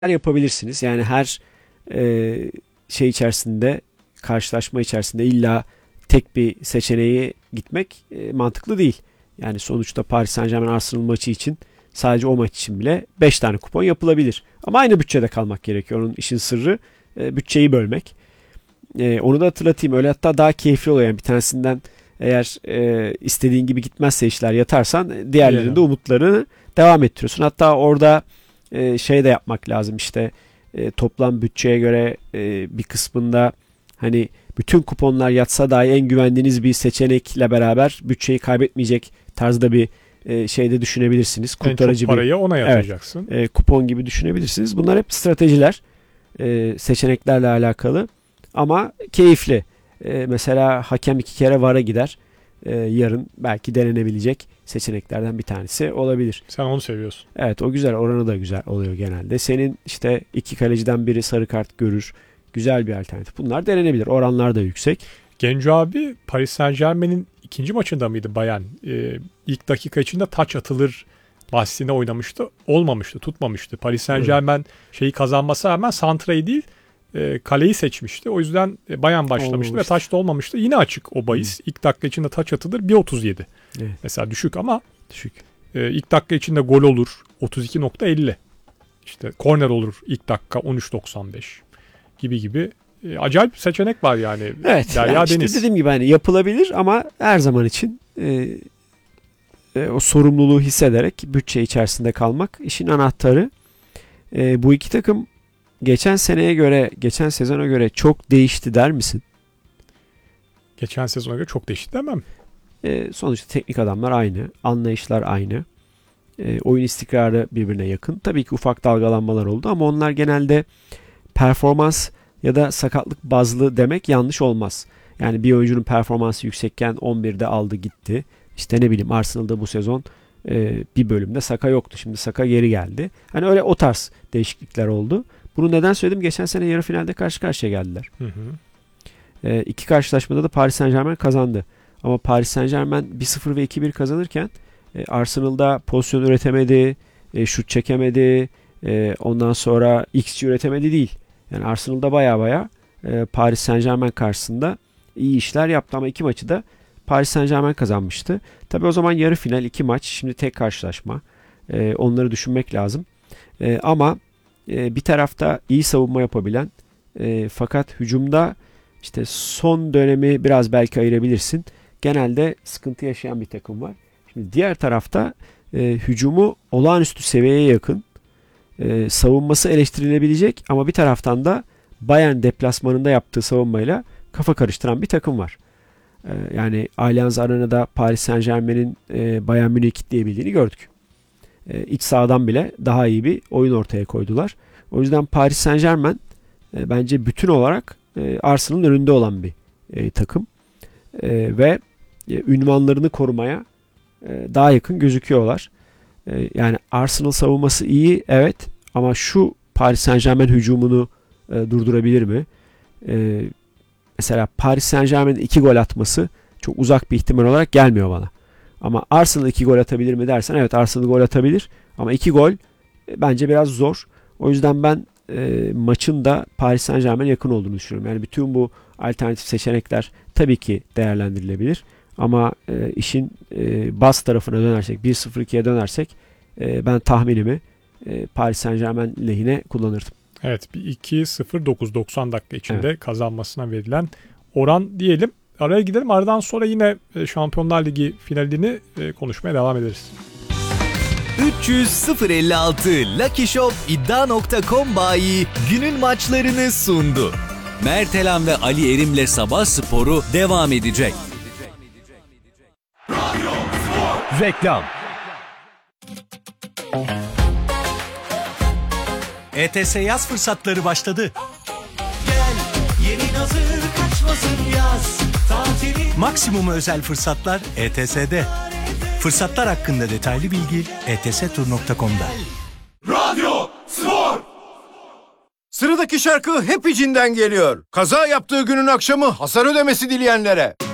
yapabilirsiniz. Yani her şey içerisinde, karşılaşma içerisinde illa tek bir seçeneğe gitmek mantıklı değil. Yani sonuçta Paris Saint-Germain Arsenal maçı için sadece o maç için bile 5 tane kupon yapılabilir. Ama aynı bütçede kalmak gerekiyor. Onun işin sırrı bütçeyi bölmek. Onu da hatırlatayım. Öyle hatta daha keyifli oluyor. Yani bir tanesinden eğer istediğin gibi gitmezse işler yatarsan diğerlerinde umutlarını devam ettiriyorsun. Hatta orada şey de yapmak lazım işte toplam bütçeye göre bir kısmında hani bütün kuponlar yatsa dahi en güvendiğiniz bir seçenekle beraber bütçeyi kaybetmeyecek tarzda bir şey de düşünebilirsiniz. Kurtarıcı en çok parayı ona yatıracaksın. Evet, kupon gibi düşünebilirsiniz. Bunlar hep stratejiler, seçeneklerle alakalı ama keyifli. Mesela hakem 2 kere VAR'a gider. Yarın belki denenebilecek seçeneklerden bir tanesi olabilir. Sen onu seviyorsun. Evet, o güzel. Oranı da güzel oluyor genelde. Senin işte 2 kaleciden biri sarı kart görür. Güzel bir alternatif. Bunlar denenebilir. Oranlar da yüksek. Genco abi Paris Saint-Germain'in ikinci maçında mıydı Bayern? İlk dakika içinde taç atılır bahsine oynamıştı. Olmamıştı, tutmamıştı. Paris Saint-Germain şeyi kazanmasına rağmen santrayı değil kaleyi seçmişti. O yüzden Bayern başlamıştı ve taç da olmamıştı. Yine açık o bahis. İlk dakika içinde taç atılır 1.37. Evet. Mesela düşük ama düşük. İlk dakika içinde gol olur 32.50. İşte korner olur ilk dakika 13.95 gibi. Acayip bir seçenek var yani. Evet. Derya yani Deniz. İşte dediğim gibi hani yapılabilir ama her zaman için o sorumluluğu hissederek bütçe içerisinde kalmak işin anahtarı. Bu iki takım geçen sezona göre çok değişti der misin? Geçen sezona göre çok değişti demem. Sonuçta teknik adamlar aynı, anlayışlar aynı. Oyun istikrarı birbirine yakın. Tabii ki ufak dalgalanmalar oldu ama onlar genelde performans ya da sakatlık bazlı demek yanlış olmaz. Yani bir oyuncunun performansı yüksekken 11'de aldı gitti. İşte ne bileyim Arsenal'da bu sezon bir bölümde Saka yoktu. Şimdi Saka geri geldi. Hani öyle o tarz değişiklikler oldu. Bunu neden söyledim? Geçen sene yarı finalde karşı karşıya geldiler. İki karşılaşmada da Paris Saint-Germain kazandı. Ama Paris Saint-Germain 1-0 ve 2-1 kazanırken Arsenal'da pozisyon üretemedi, şut çekemedi, ondan sonra XG üretemedi değil. Yani Arsenal'da baya Paris Saint-Germain karşısında iyi işler yaptı ama iki maçı da Paris Saint-Germain kazanmıştı. Tabii o zaman yarı final 2 maç, şimdi tek karşılaşma. Onları düşünmek lazım. Ama bir tarafta iyi savunma yapabilen fakat hücumda işte son dönemi biraz belki ayırabilirsin. Genelde sıkıntı yaşayan bir takım var. Şimdi diğer tarafta hücumu olağanüstü seviyeye yakın, savunması eleştirilebilecek ama bir taraftan da Bayern deplasmanında yaptığı savunmayla kafa karıştıran bir takım var. Yani Allianz Arena'da Paris Saint-Germain'in Bayern Münih'i kitleyebildiğini gördük. İç sahadan bile daha iyi bir oyun ortaya koydular. O yüzden Paris Saint-Germain bence bütün olarak Arsenal'ın önünde olan bir takım. Ve ünvanlarını korumaya daha yakın gözüküyorlar. Yani Arsenal savunması iyi evet ama şu Paris Saint-Germain hücumunu durdurabilir mi? Mesela Paris Saint-Germain'in 2 gol atması çok uzak bir ihtimal olarak gelmiyor bana. Ama Arsenal 2 gol atabilir mi dersen evet Arsenal gol atabilir ama 2 gol bence biraz zor. O yüzden ben maçın da Paris Saint-Germain'e yakın olduğunu düşünüyorum. Yani bütün bu alternatif seçenekler tabii ki değerlendirilebilir. Ama işin bas tarafına dönersek 1-0-2'ye dönersek ben tahminimi Paris Saint-Germain lehine kullanırdım. Evet, bir 2-0-9 90 dakika içinde kazanmasına verilen oran diyelim. Araya gidelim. Aradan sonra yine Şampiyonlar Ligi finalini konuşmaya devam ederiz. 300-056 Lucky Shop iddia.com bayi günün maçlarını sundu. Mertelen ve Ali Erim'le Sabah Sporu devam edecek. Reklam. ETS yaz fırsatları başladı. Gel, yeni hazır kaçmasın yaz. Tatili. Maksimum özel fırsatlar ETS'de. Fırsatlar hakkında detaylı bilgi etstur.com'da. Radyo Spor. Sıradaki şarkı hep içinden geliyor. Kaza yaptığı günün akşamı hasar ödemesi dileyenlere.